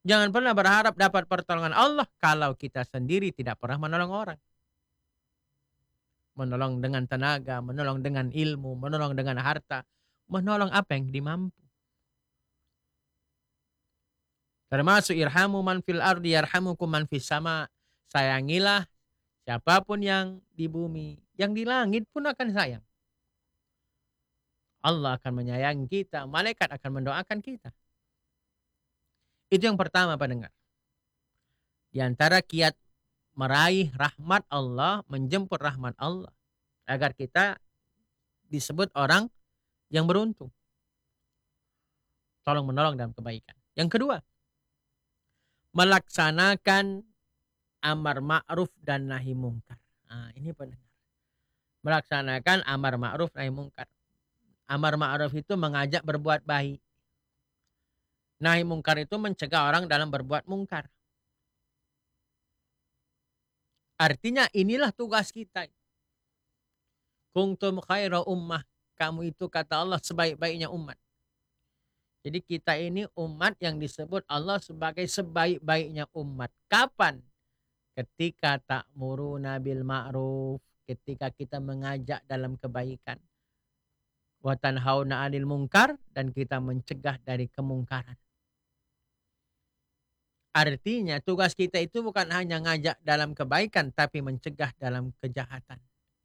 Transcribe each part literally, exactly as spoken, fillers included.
Jangan pernah berharap dapat pertolongan Allah kalau kita sendiri tidak pernah menolong orang. Menolong dengan tenaga, menolong dengan ilmu, menolong dengan harta, menolong apa yang dimampu. Termasuk irhamu man fil ardi yarhamukum man fis sama. Sayangilah siapapun yang di bumi, yang di langit pun akan sayang. Allah akan menyayangi kita, malaikat akan mendoakan kita. Itu yang pertama pendengar. Di antara kiat meraih rahmat Allah, menjemput rahmat Allah. Agar kita disebut orang yang beruntung. Tolong menolong dalam kebaikan. Yang kedua, melaksanakan amar ma'ruf dan nahi mungkar. Nah, ini pendengar. Melaksanakan amar ma'ruf nahi mungkar. Amar ma'ruf itu mengajak berbuat baik. Nahi mungkar itu mencegah orang dalam berbuat mungkar. Artinya inilah tugas kita. Kuntum khaira ummah. Kamu itu kata Allah sebaik-baiknya umat. Jadi kita ini umat yang disebut Allah sebagai sebaik-baiknya umat. Kapan? Ketika ta'muruna bil ma'ruf. Ketika kita mengajak dalam kebaikan. Wa tanhauna 'anil munkar. Dan kita mencegah dari kemungkaran. Artinya tugas kita itu bukan hanya ngajak dalam kebaikan, tapi mencegah dalam kejahatan.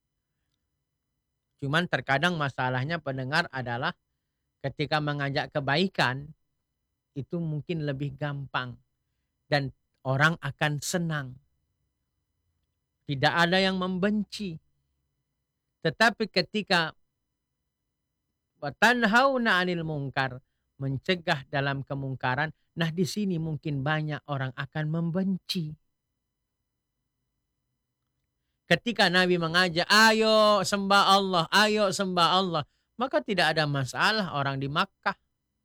Cuman terkadang masalahnya pendengar adalah ketika mengajak kebaikan, itu mungkin lebih gampang. Dan orang akan senang. Tidak ada yang membenci. Tetapi ketika watanhauna 'anil munkar, mencegah dalam kemungkaran, nah di sini mungkin banyak orang akan membenci. Ketika Nabi mengajak, ayo sembah Allah, ayo sembah Allah, maka tidak ada masalah orang di Makkah.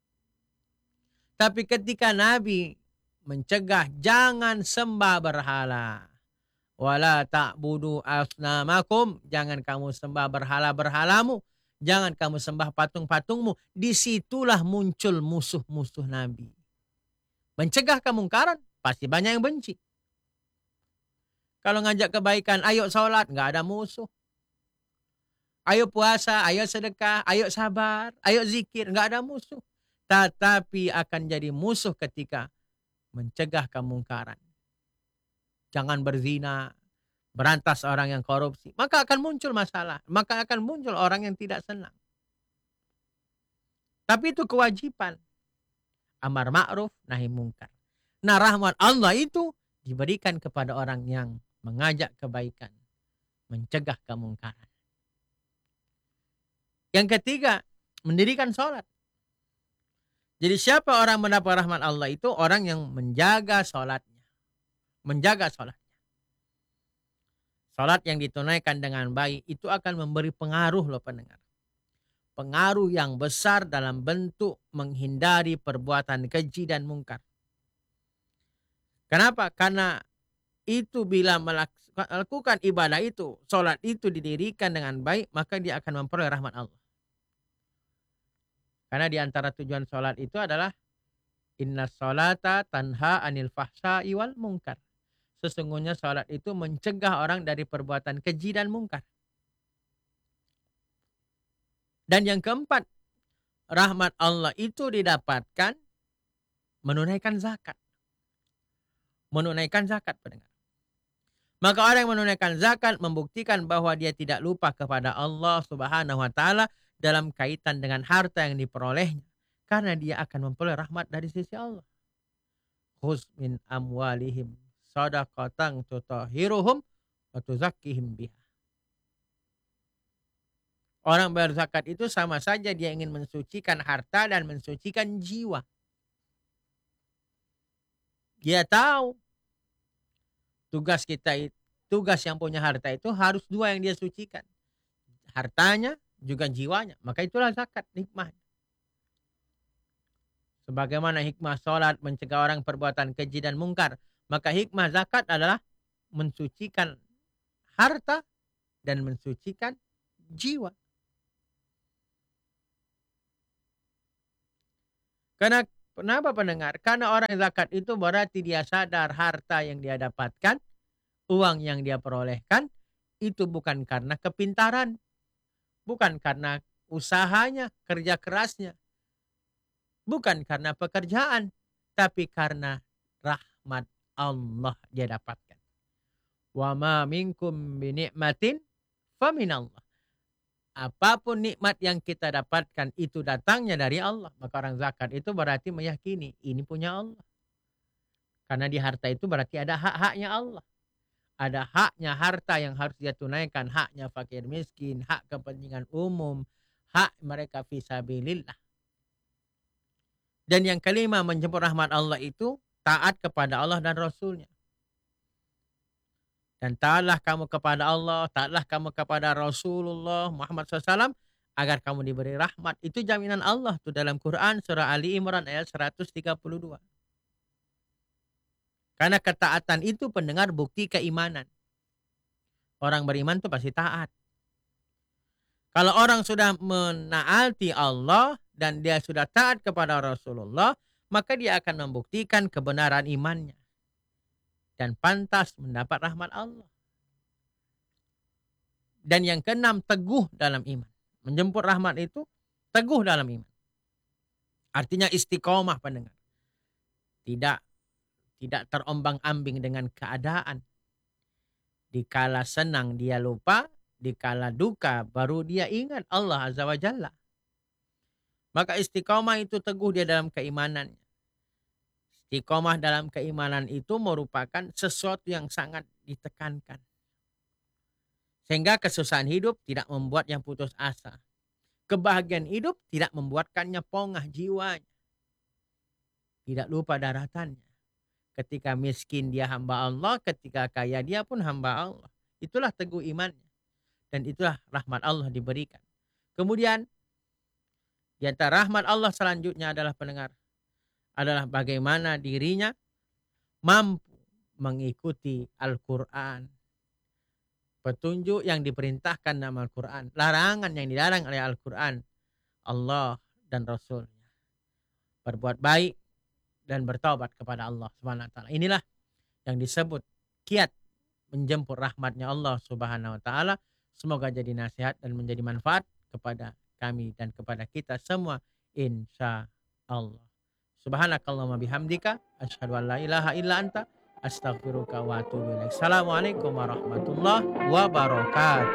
Tapi ketika Nabi mencegah, jangan sembah berhala. Wala ta'budu asnamakum, jangan kamu sembah berhala-berhalamu. Jangan kamu sembah patung-patungmu. Disitulah muncul musuh-musuh Nabi. Mencegah kemungkaran, pasti banyak yang benci. Kalau ngajak kebaikan, ayo sholat, nggak ada musuh. Ayo puasa, ayo sedekah, ayo sabar, ayo zikir, nggak ada musuh. Tetapi akan jadi musuh ketika mencegah kemungkaran. Jangan berzina, berantas orang yang korupsi. Maka akan muncul masalah. Maka akan muncul orang yang tidak senang. Tapi itu kewajiban. Amar ma'ruf, nahi mungkar. Nah rahmat Allah itu diberikan kepada orang yang mengajak kebaikan. Mencegah kemungkaran. Yang ketiga, mendirikan sholat. Jadi siapa orang mendapat rahmat Allah itu? Orang yang menjaga sholatnya. Menjaga sholat. Sholat yang ditunaikan dengan baik itu akan memberi pengaruh loh pendengar. Pengaruh yang besar dalam bentuk menghindari perbuatan keji dan mungkar. Kenapa? Karena itu bila melakukan ibadah itu, sholat itu didirikan dengan baik, maka dia akan memperoleh rahmat Allah. Karena di antara tujuan sholat itu adalah inna sholata tanha anil fahsya'i wal mungkar. Sesungguhnya sholat itu mencegah orang dari perbuatan keji dan mungkar. Dan yang keempat, rahmat Allah itu didapatkan menunaikan zakat. Menunaikan zakat pendengar. Maka orang yang menunaikan zakat membuktikan bahwa dia tidak lupa kepada Allah Subhanahu wa taala dalam kaitan dengan harta yang diperolehnya, karena dia akan memperoleh rahmat dari sisi Allah. Khuz min amwalihim shadaqatan tutahhiruhum wa tuzakkihim biha. Orang berzakat itu sama saja dia ingin mensucikan harta dan mensucikan jiwa. Dia tahu tugas kita itu, tugas yang punya harta itu harus dua yang dia sucikan. Hartanya juga jiwanya. Maka itulah zakat, hikmah. Sebagaimana hikmah sholat mencegah orang perbuatan keji dan mungkar. Maka hikmah zakat adalah mensucikan harta dan mensucikan jiwa. Karena Kenapa pendengar? Karena orang yang zakat itu berarti dia sadar harta yang dia dapatkan, uang yang dia perolehkan, itu bukan karena kepintaran, bukan karena usahanya, kerja kerasnya, bukan karena pekerjaan, tapi karena rahmat Allah dia dapatkan. Wa ma minkum bi ni'matin faminallah. Apapun nikmat yang kita dapatkan itu datangnya dari Allah. Maka orang zakat itu berarti meyakini ini punya Allah. Karena di harta itu berarti ada hak-haknya Allah. Ada haknya harta yang harus dia tunaikan. Haknya fakir miskin, hak kepentingan umum, hak mereka fisabilillah. Dan yang kelima, menjemput rahmat Allah itu taat kepada Allah dan Rasulnya. Dan taatlah kamu kepada Allah, taatlah kamu kepada Rasulullah Muhammad shallallahu alaihi wasallam agar kamu diberi rahmat. Itu jaminan Allah tuh dalam Quran surah Ali Imran ayat seratus tiga puluh dua. Karena ketaatan itu pendengar bukti keimanan. Orang beriman tuh pasti taat. Kalau orang sudah menaati Allah dan dia sudah taat kepada Rasulullah, maka dia akan membuktikan kebenaran imannya. Dan pantas mendapat rahmat Allah. Dan yang keenam, teguh dalam iman. Menjemput rahmat itu teguh dalam iman. Artinya istiqomah pendengar. Tidak tidak terombang-ambing dengan keadaan. Dikala senang dia lupa, dikala duka baru dia ingat Allah Azza wa Jalla. Maka istiqomah itu teguh dia dalam keimanannya. Istiqomah dalam keimanan itu merupakan sesuatu yang sangat ditekankan. Sehingga kesusahan hidup tidak membuat yang putus asa. Kebahagiaan hidup tidak membuatkannya pongah jiwanya. Tidak lupa daratannya. Ketika miskin dia hamba Allah, ketika kaya dia pun hamba Allah. Itulah teguh imannya. Dan itulah rahmat Allah diberikan. Kemudian, di antara rahmat Allah selanjutnya adalah pendengar. Adalah bagaimana dirinya mampu mengikuti Al-Quran. Petunjuk yang diperintahkan dalam Al-Quran. Larangan yang dilarang oleh Al-Quran. Allah dan Rasulnya. Berbuat baik dan bertaubat kepada Allah Subhanahu wa taala. Inilah yang disebut kiat menjemput rahmatnya Allah Subhanahu wa taala. Semoga jadi nasihat dan menjadi manfaat kepada kami dan kepada kita semua insya Allah. Subhanakallahumma bihamdika asyhadu an la ilaha illa anta astaghfiruka wa atubu ilaik. Assalamualaikum warahmatullahi wabarakatuh.